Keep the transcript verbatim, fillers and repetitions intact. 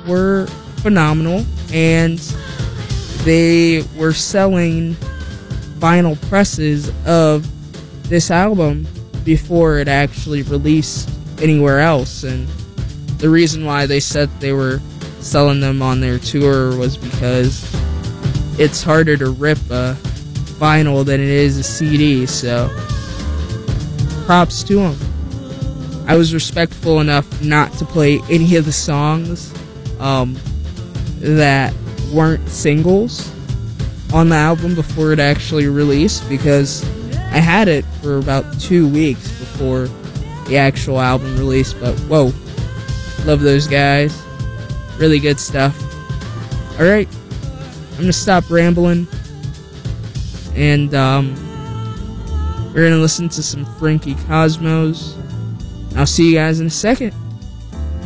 were phenomenal, and they were selling vinyl presses of this album before it actually released anywhere else. And the reason why they said they were selling them on their tour was because it's harder to rip a vinyl than it is a C D, so props to them. I was respectful enough not to play any of the songs um, that weren't singles on the album before it actually released, because I had it for about two weeks before the actual album released. But whoa, love those guys. Really good stuff. Alright, I'm gonna stop rambling, and um, we're gonna listen to some Frankie Cosmos. I'll see you guys in a second.